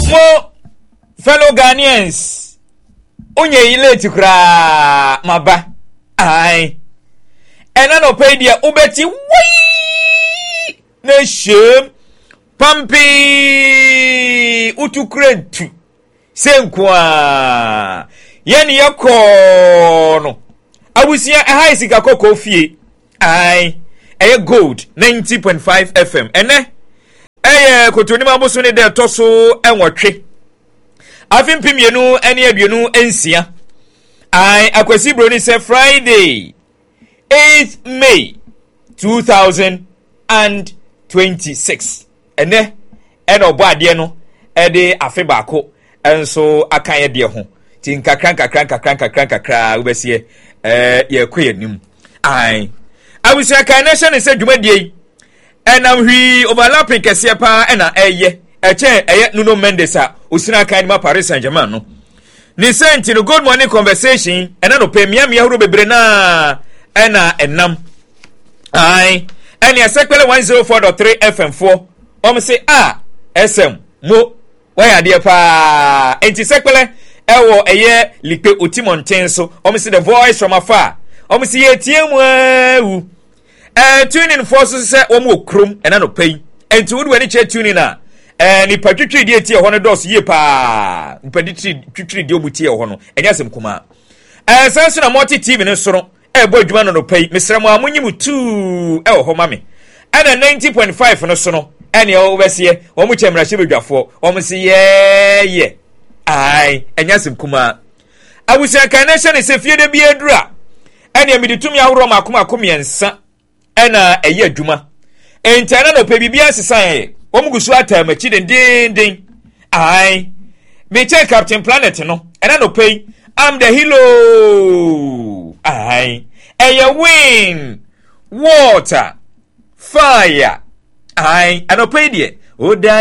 Mo fellow Ghanaians, onye ile tikra maba. Aye. Ena no pay dia ubeti wii na shem pampi utukrentu senkwa yeni yako no awusia ehai sika koko fie ai eye gold 90.5 FM ene eye kotoni maboso ne de toso enwotwe afim pimienu ene abienu ensia ai akwasi broni se Friday 8th May 2026 ene obo ade no ede afe baako enso akan ye de ho tin kakran ubesie ye kwenim ai awusia kan nation se dwumadie enam hwi overlapping kese pa ena eye eche eye Nuno Mendes a osina kan ma Paris Saint-Germain no ni senti no good morning conversation ena no pemia horo bebre na ena enam ai eni asekwele 104.3 FM4 say SM mo why ade pa enti sekwele ewo eye lipe otimonten so say the voice from afar say etiemu awu tuning force say okrom ena no pay enti wodu ani che tuning na ni patwitwi die tie ho no dos ye pa mpadi twitwi die omutie ho no enya asem kuma sanso na multi TV ne soro boy dwuma no pay misramo amunyimu tu ho mame ana 90.5 no so no ene o besie o mu chemra hye bedwafo o se ye ai enya sim kuma awusia kan nation se fie de bi adura ene mi ditumi ahoro makoma ensa ena eye adwuma entana no pay bibia sesan o mu gusu atamachi den ai me check Captain Planet no ena no pay I'm the hero. Aye. Aye, wind, water, fire. Aye. I don't pay it. Oh,